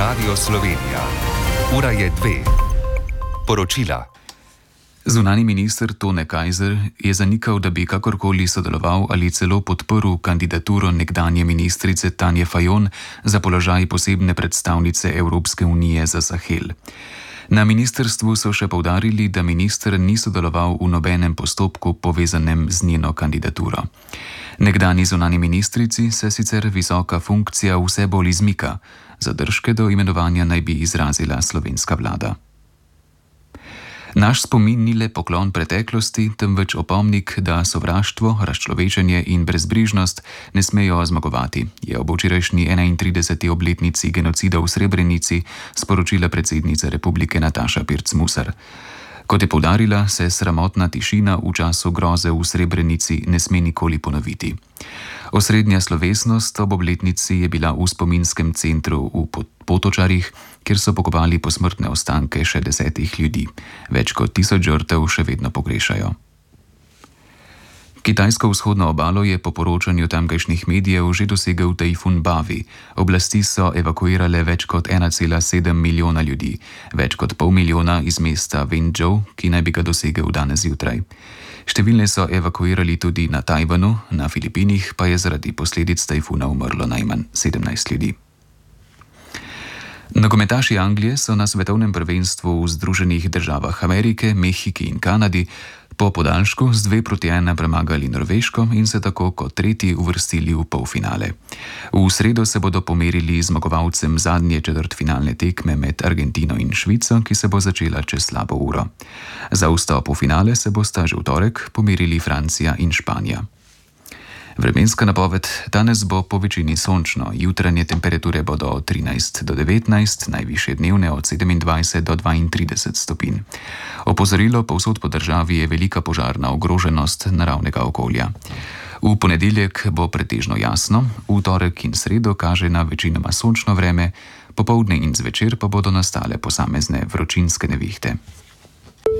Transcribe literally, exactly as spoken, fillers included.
Radio Slovenija. Ura je dve. Poročila. Zunani minister Tone Kajzer je zanikal, da bi kakorkoli sodeloval ali celo podprl kandidaturo nekdanje ministrice Tanje Fajon za položaj posebne predstavnice Evropske unije za Sahel. Na ministrstvu so še poudarili, da minister ni sodeloval v nobenem postopku povezanem z njeno kandidaturo. Nekdanji zunani ministrici se sicer visoka funkcija vse bolj izmika, zadržke do imenovanja naj bi izrazila slovenska vlada. Naš spomin ni le poklon preteklosti, temveč opomnik, da sovraštvo, razčlovečenje in brezbrižnost ne smejo zmagovati, je ob včerajšnji enaintrideseti obletnici genocida v Srebrenici sporočila predsednica republike Nataša Pirc Musar. Kot je poudarila, se sramotna tišina v času groze v Srebrenici ne sme nikoli ponoviti. Osrednja slovesnost ob obletnici je bila v spominskem centru v Potočarjih, kjer so pokopali posmrtne ostanke še desetih ljudi. Več kot tisoč žrtev še vedno pogrešajo. Kitajsko vzhodno obalo je po poročanju tamkajšnjih medijev že dosegel tajfun Bavi. Oblasti so evakuirale več kot ena cela sedem milijona ljudi, več kot pol milijona iz mesta Wenzhou, ki naj bi ga dosegel danes zjutraj. Številne so evakuirali tudi na Tajvanu, na Filipinih pa je zaradi posledic tajfuna umrlo najmanj sedemnajst ljudi. Nogometaši Anglije so na svetovnem prvenstvu v Združenih državah Amerike, Mehiki in Kanadi po podaljšku z dve proti ena premagali Norveško in se tako kot tretji uvrstili v polfinale. V sredo se bodo pomerili zmagovalcem zadnje četrtfinalne tekme med Argentino in Švico, ki se bo začela čez slabo uro. Za vstop v finale se bosta že v torek pomerili Francija in Španija. Vremenska napoved: danes bo po večini sončno, jutranje temperature bodo od trinajst do devetnajst, najvišje dnevne od sedemindvajset do dvaintrideset stopinj. Opozorilo: povsod po državi je velika požarna ogroženost naravnega okolja. V ponedeljek bo pretežno jasno, v torek in sredo kaže na večinoma sončno vreme, popoldne in zvečer pa bodo nastale posamezne vročinske nevihte.